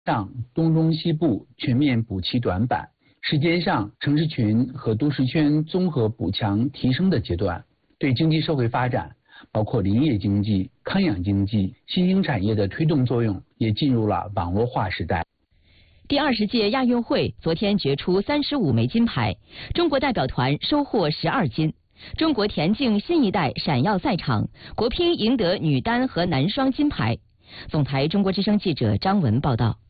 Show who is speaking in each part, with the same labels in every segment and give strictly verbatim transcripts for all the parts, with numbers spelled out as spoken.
Speaker 1: 上东中西部全面补齐短板，时间上城市群和都市圈综合补强提升的阶段，对经济社会发展，包括林业经济、康养经济、新兴产业的推动作用也进入了网络化时代。
Speaker 2: 第二十届亚运会昨天决出三十五枚金牌，中国代表团收获十二金。中国田径新一代闪耀赛场，国乒赢得女单和男双金牌。总台中国之声记者张文报道。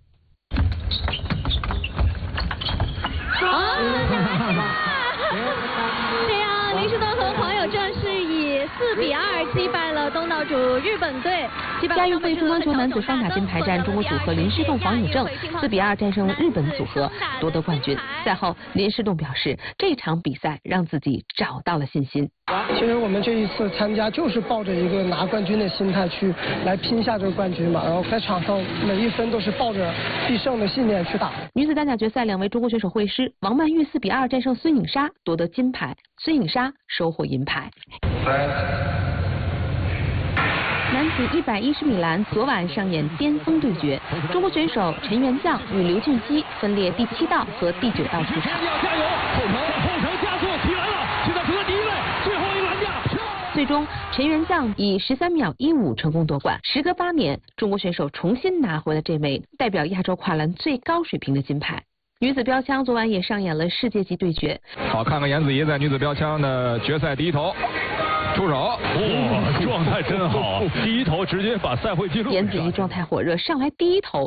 Speaker 3: 对呀，林诗栋和黄友正是以四比二击败了东道主日本队。
Speaker 4: 亚运会乒乓球男子双打金牌战，中国组合林诗栋、黄友正四比二战胜日本组合，夺得冠军。赛后，林诗栋表示，这场比赛让自己找到了信心。
Speaker 5: 其实我们这一次参加就是抱着一个拿冠军的心态去来拼下这个冠军嘛，然后在场上每一分都是抱着必胜的信念去打。
Speaker 4: 女子单打决赛，两位中国选手会师，王曼玉四比二战胜孙颖莎，夺得金牌，孙颖莎收获银牌。男子一百一十米栏昨晚上演巅峰对决，中国选手陈元将与刘俊基分列第七道和第九道出场。
Speaker 6: 加油！后程后程加速起来了，现在除了第一位，最后一个栏架。
Speaker 4: 最终，陈元将以十三秒一五成功夺冠。时隔八年，中国选手重新拿回了这枚代表亚洲跨栏最高水平的金牌。女子标枪昨晚也上演了世界级对决。
Speaker 7: 好，看看颜子怡在女子标枪的决赛第一投。出手，
Speaker 6: 哇，状态真好，第一投直接把赛会记录。
Speaker 4: 颜子怡状态火热，上来第一投